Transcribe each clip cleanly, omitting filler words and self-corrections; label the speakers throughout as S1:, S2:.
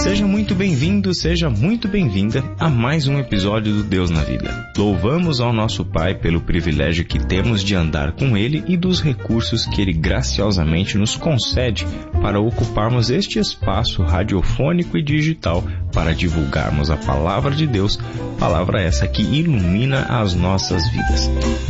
S1: Seja muito bem-vindo, seja muito bem-vinda a mais um episódio do Deus na Vida. Louvamos ao nosso Pai pelo privilégio que temos de andar com Ele e dos recursos que Ele graciosamente nos concede para ocuparmos este espaço radiofônico e digital para divulgarmos a Palavra de Deus, palavra essa que ilumina as nossas vidas.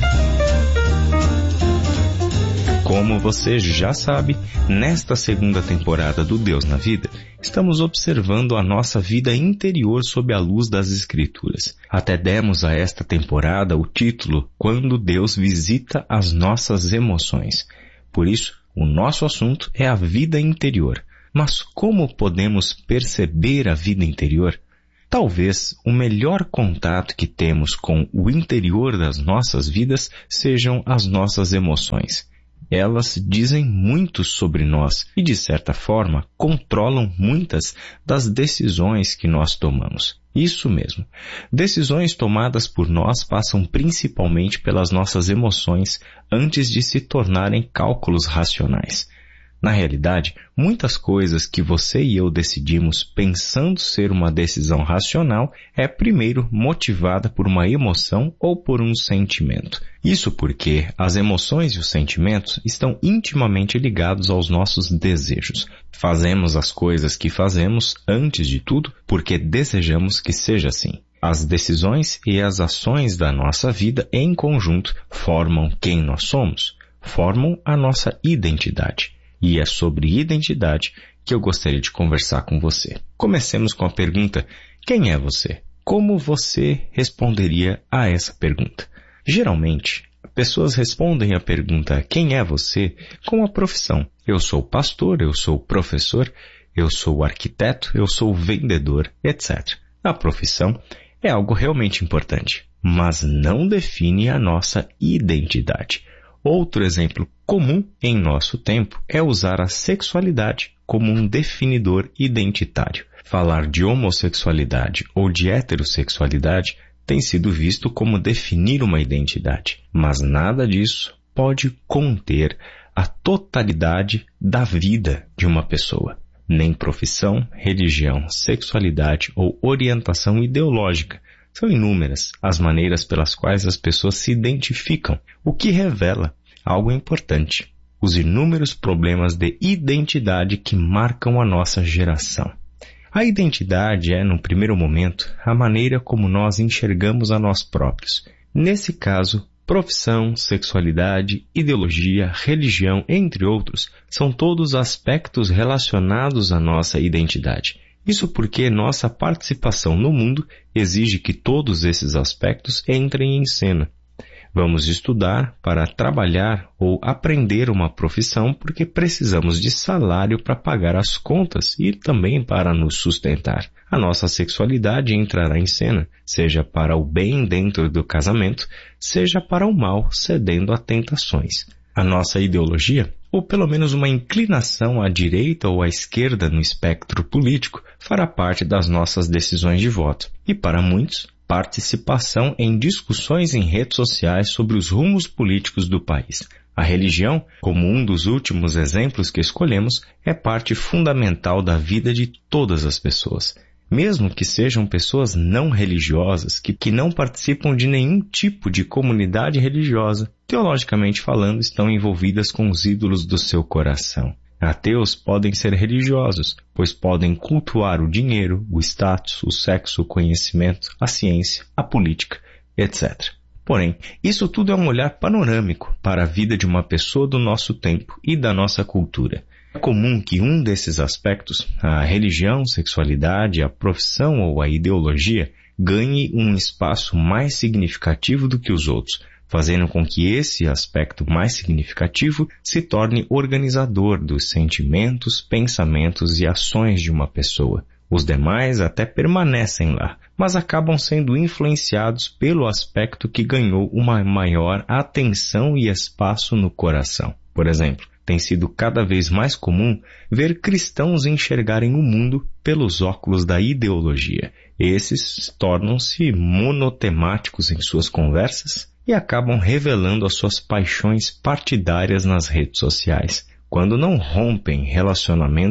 S1: Como você já sabe, nesta segunda temporada do Deus na Vida, estamos observando a nossa vida interior sob a luz das Escrituras. Até demos a esta temporada o título Quando Deus Visita as Nossas Emoções. Por isso, o nosso assunto é a vida interior. Mas como podemos perceber a vida interior? Talvez o melhor contato que temos com o interior das nossas vidas sejam as nossas emoções. Elas dizem muito sobre nós e, de certa forma, controlam muitas das decisões que nós tomamos. Isso mesmo. Decisões tomadas por nós passam principalmente pelas nossas emoções antes de se tornarem cálculos racionais. Na realidade, muitas coisas que você e eu decidimos pensando ser uma decisão racional é primeiro motivada por uma emoção ou por um sentimento. Isso porque as emoções e os sentimentos estão intimamente ligados aos nossos desejos. Fazemos as coisas que fazemos, antes de tudo, porque desejamos que seja assim. As decisões e as ações da nossa vida em conjunto formam quem nós somos, formam a nossa identidade. E é sobre identidade que eu gostaria de conversar com você. Comecemos com a pergunta: quem é você? Como você responderia a essa pergunta? Geralmente, pessoas respondem a pergunta quem é você com a profissão. Eu sou pastor, eu sou professor, eu sou arquiteto, eu sou vendedor, etc. A profissão é algo realmente importante, mas não define a nossa identidade. Outro exemplo comum em nosso tempo é usar a sexualidade como um definidor identitário. Falar de homossexualidade ou de heterossexualidade tem sido visto como definir uma identidade, mas nada disso pode conter a totalidade da vida de uma pessoa. Nem profissão, religião, sexualidade ou orientação ideológica. São inúmeras as maneiras pelas quais as pessoas se identificam, o que revela algo importante: os inúmeros problemas de identidade que marcam a nossa geração. A identidade é, no primeiro momento, a maneira como nós enxergamos a nós próprios. Nesse caso, profissão, sexualidade, ideologia, religião, entre outros, são todos aspectos relacionados à nossa identidade. Isso porque nossa participação no mundo exige que todos esses aspectos entrem em cena. Vamos estudar para trabalhar ou aprender uma profissão porque precisamos de salário para pagar as contas e também para nos sustentar. A nossa sexualidade entrará em cena, seja para o bem dentro do casamento, seja para o mal cedendo a tentações. A nossa ideologia, ou pelo menos uma inclinação à direita ou à esquerda no espectro político, fará parte das nossas decisões de voto. E para muitos, participação em discussões em redes sociais sobre os rumos políticos do país. A religião, como um dos últimos exemplos que escolhemos, é parte fundamental da vida de todas as pessoas. Mesmo que sejam pessoas não religiosas, que não participam de nenhum tipo de comunidade religiosa, teologicamente falando, estão envolvidas com os ídolos do seu coração. Ateus podem ser religiosos, pois podem cultuar o dinheiro, o status, o sexo, o conhecimento, a ciência, a política, etc. Porém, isso tudo é um olhar panorâmico para a vida de uma pessoa do nosso tempo e da nossa cultura. É comum que um desses aspectos, a religião, sexualidade, a profissão ou a ideologia, ganhe um espaço mais significativo do que os outros, fazendo com que esse aspecto mais significativo se torne organizador dos sentimentos, pensamentos e ações de uma pessoa. Os demais até permanecem lá, mas acabam sendo influenciados pelo aspecto que ganhou uma maior atenção e espaço no coração. Por exemplo, tem sido cada vez mais comum ver cristãos enxergarem o mundo pelos óculos da ideologia. Esses tornam-se monotemáticos em suas conversas e acabam revelando as suas paixões partidárias nas redes sociais. Quando não rompem relacionamentos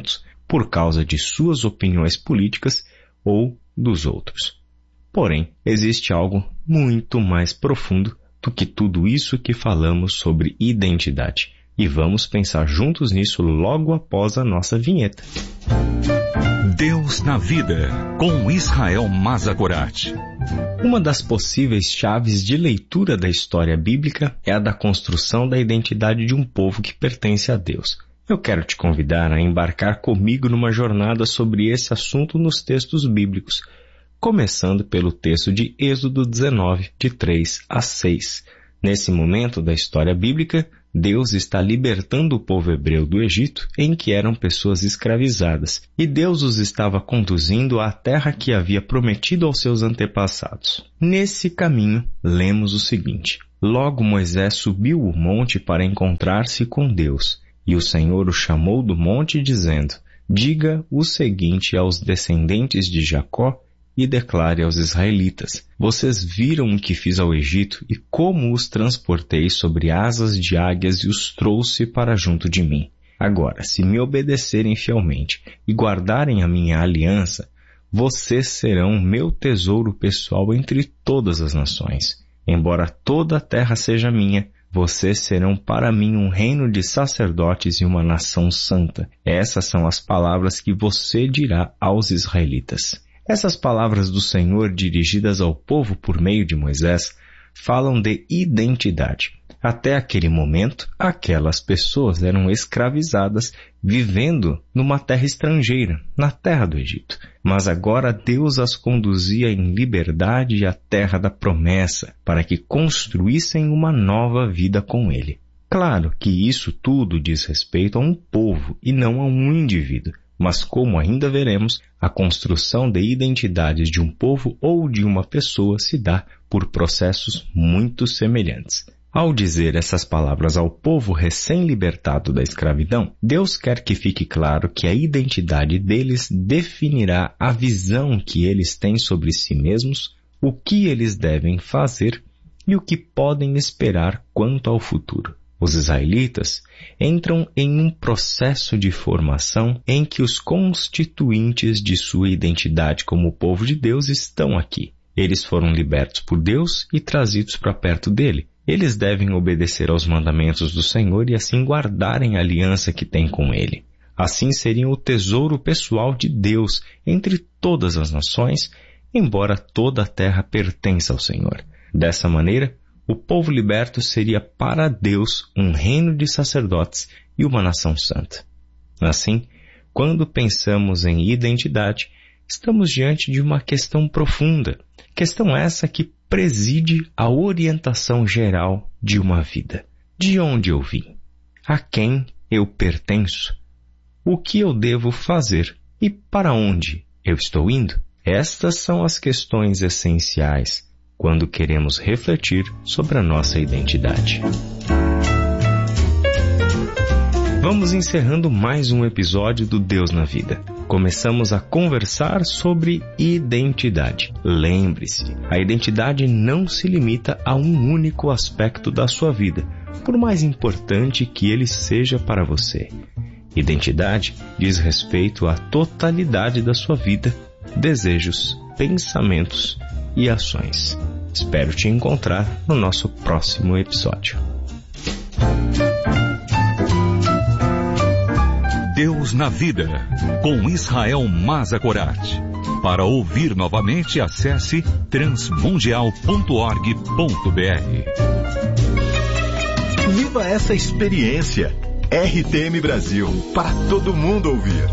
S1: por causa de suas opiniões políticas ou dos outros. Porém, existe algo muito mais profundo do que tudo isso que falamos sobre identidade. E vamos pensar juntos nisso logo após a nossa vinheta.
S2: Deus na Vida, com Israel Mazagorat.
S1: Uma das possíveis chaves de leitura da história bíblica é a da construção da identidade de um povo que pertence a Deus. Eu quero te convidar a embarcar comigo numa jornada sobre esse assunto nos textos bíblicos, começando pelo texto de Êxodo 19, de 3 a 6. Nesse momento da história bíblica, Deus está libertando o povo hebreu do Egito, em que eram pessoas escravizadas, e Deus os estava conduzindo à terra que havia prometido aos seus antepassados. Nesse caminho, lemos o seguinte: Logo Moisés subiu o monte para encontrar-se com Deus, e o Senhor o chamou do monte, dizendo: Diga o seguinte aos descendentes de Jacó, e declare aos israelitas: Vocês viram o que fiz ao Egito e como os transportei sobre asas de águias e os trouxe para junto de mim. Agora, se me obedecerem fielmente e guardarem a minha aliança, vocês serão meu tesouro pessoal entre todas as nações. Embora toda a terra seja minha, vocês serão para mim um reino de sacerdotes e uma nação santa. Essas são as palavras que você dirá aos israelitas. Essas palavras do Senhor dirigidas ao povo por meio de Moisés falam de identidade. Até aquele momento, aquelas pessoas eram escravizadas, vivendo numa terra estrangeira, na terra do Egito. Mas agora Deus as conduzia em liberdade à terra da promessa, para que construíssem uma nova vida com Ele. Claro que isso tudo diz respeito a um povo e não a um indivíduo. Mas como ainda veremos, a construção de identidades de um povo ou de uma pessoa se dá por processos muito semelhantes. Ao dizer essas palavras ao povo recém-libertado da escravidão, Deus quer que fique claro que a identidade deles definirá a visão que eles têm sobre si mesmos, o que eles devem fazer e o que podem esperar quanto ao futuro. Os israelitas entram em um processo de formação em que os constituintes de sua identidade como povo de Deus estão aqui. Eles foram libertos por Deus e trazidos para perto dele. Eles devem obedecer aos mandamentos do Senhor e assim guardarem a aliança que têm com ele. Assim seriam o tesouro pessoal de Deus entre todas as nações, embora toda a terra pertença ao Senhor. Dessa maneira, o povo liberto seria para Deus um reino de sacerdotes e uma nação santa. Assim, quando pensamos em identidade, estamos diante de uma questão profunda, questão essa que preside a orientação geral de uma vida. De onde eu vim? A quem eu pertenço? O que eu devo fazer? E para onde eu estou indo? Estas são as questões essenciais quando queremos refletir sobre a nossa identidade. Vamos encerrando mais um episódio do Deus na Vida. Começamos a conversar sobre identidade. Lembre-se, a identidade não se limita a um único aspecto da sua vida, por mais importante que ele seja para você. Identidade diz respeito à totalidade da sua vida, desejos, pensamentos e ações. Espero te encontrar no nosso próximo episódio.
S2: Deus na Vida, com Israel Mazagorat. Para ouvir novamente, acesse transmundial.org.br.
S3: Viva essa experiência. RTM Brasil, para todo mundo ouvir.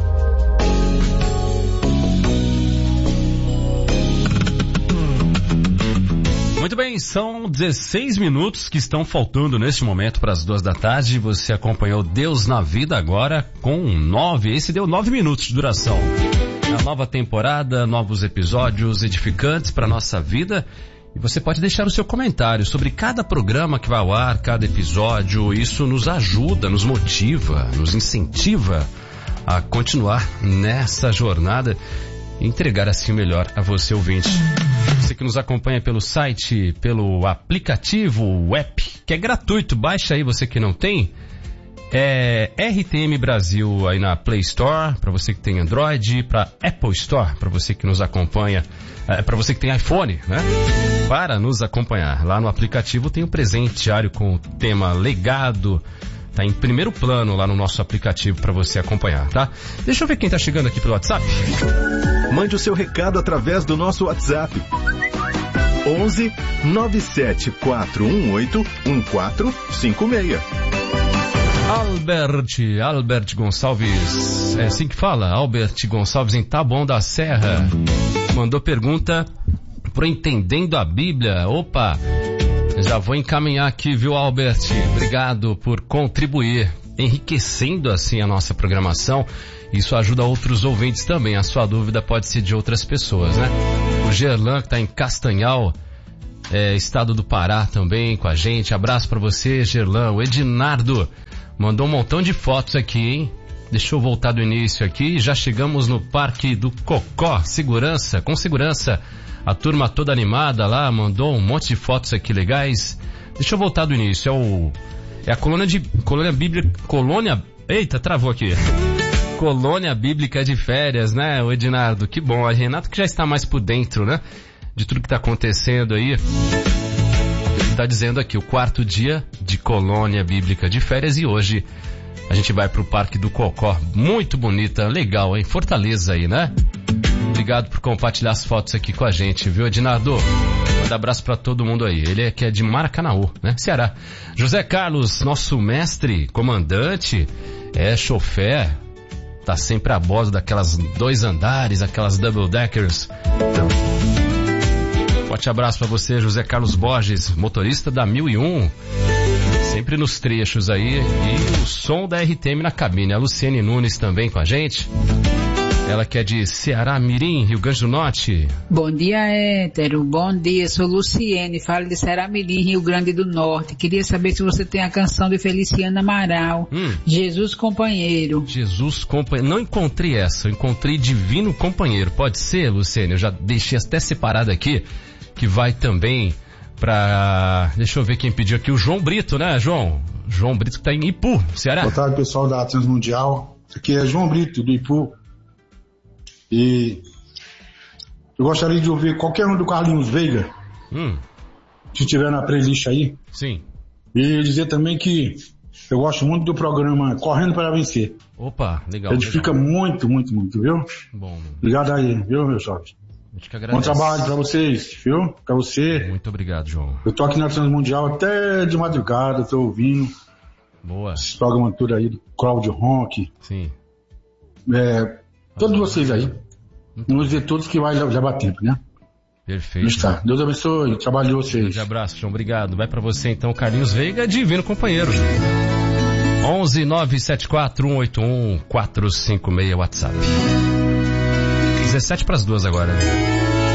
S4: Muito bem, são 16 minutos que estão faltando neste momento para as 2 da tarde. Você acompanhou Deus na Vida agora com 9. Esse deu 9 minutos de duração. A nova temporada, novos episódios edificantes para a nossa vida. E você pode deixar o seu comentário sobre cada programa que vai ao ar, cada episódio. Isso nos ajuda, nos motiva, nos incentiva a continuar nessa jornada e entregar assim o melhor a você, ouvinte. Você que nos acompanha pelo site, pelo aplicativo, o app, que é gratuito, baixa aí, você que não tem. É RTM Brasil aí na Play Store, para você que tem Android, para Apple Store, para você que nos acompanha, para você que tem iPhone, né? Para nos acompanhar. Lá no aplicativo tem um presente diário com o tema legado, tá em primeiro plano lá no nosso aplicativo para você acompanhar, tá? Deixa eu ver quem tá chegando aqui pelo WhatsApp.
S3: Mande o seu recado através do nosso WhatsApp. 11 97418 1456.
S4: Albert Gonçalves, é assim que fala, Albert Gonçalves em Taboão da Serra, mandou pergunta pro Entendendo a Bíblia. Opa, já vou encaminhar aqui, viu, Albert? Obrigado por contribuir, enriquecendo assim a nossa programação. Isso ajuda outros ouvintes também. A sua dúvida pode ser de outras pessoas, né? O Gerlan, que tá em Castanhal, estado do Pará também com a gente. Abraço pra você, Gerlan. O Ednardo mandou um montão de fotos aqui, hein? Deixa eu voltar do início aqui. Já chegamos no Parque do Cocó. Com segurança. A turma toda animada lá, mandou um monte de fotos aqui legais. Deixa eu voltar do início. É a colônia bíblica. Eita, travou aqui. Colônia Bíblica de Férias, né, o Ednardo? Que bom. A Renato que já está mais por dentro, né? De tudo que está acontecendo aí. Está dizendo aqui, o 4º dia de Colônia Bíblica de Férias, e hoje a gente vai pro Parque do Cocó. Muito bonita, legal, hein? Fortaleza aí, né? Obrigado por compartilhar as fotos aqui com a gente, viu, Ednardo? Manda abraço pra todo mundo aí. Ele é que é de Maracanaú, né? Ceará. José Carlos, nosso mestre, comandante, chofer, tá sempre a bordo daquelas 2 andares, aquelas double deckers. Forte abraço pra você, José Carlos Borges, motorista da 1001, sempre nos trechos aí, e o som da RTM na cabine. A Luciene Nunes também com a gente, ela que é de Ceará Mirim, Rio Grande do Norte.
S5: Bom dia, Hétero, bom dia, sou Luciene, falo de Ceará Mirim, Rio Grande do Norte. Queria saber se você tem a canção de Feliciana Amaral, Jesus Companheiro.
S4: Jesus Companheiro, não encontrei essa, eu encontrei Divino Companheiro. Pode ser, Luciene? Eu já deixei até separado aqui, que vai também pra... Deixa eu ver quem pediu aqui, o João Brito, né, João? João Brito que tá em Ipu, Ceará.
S6: Boa tarde, pessoal da Transmundial. Aqui é João Brito, do Ipu. E eu gostaria de ouvir qualquer um do Carlinhos Veiga, que tiver na playlist aí.
S4: Sim.
S6: E dizer também que eu gosto muito do programa Correndo para Vencer.
S4: Opa, legal.
S6: Edifica muito, muito, muito, viu?
S4: Bom.
S6: Obrigado aí, viu, meu jovem? Bom trabalho pra vocês, viu? Pra você.
S4: Muito obrigado, João.
S6: Eu tô aqui na Transmundial até de madrugada, tô ouvindo.
S4: Boa.
S6: Esse programa todo aí, do Cláudio Ronck.
S4: Sim.
S6: Todos vocês aí. Vamos ver todos que vai levar tempo, né?
S4: Perfeito.
S6: Está. Deus abençoe, trabalho de vocês.
S4: Um abraço, João, obrigado. Vai pra você então, Carlinhos Veiga, Divino Companheiro. 11 974 181 456 WhatsApp. 17 para as 2 agora, né?